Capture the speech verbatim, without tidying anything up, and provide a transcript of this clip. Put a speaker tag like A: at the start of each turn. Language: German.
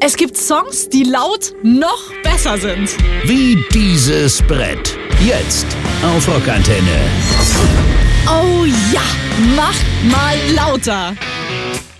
A: Es gibt Songs, die laut noch besser sind.
B: Wie dieses Brett. Jetzt auf Rockantenne.
A: Oh ja, mach mal lauter.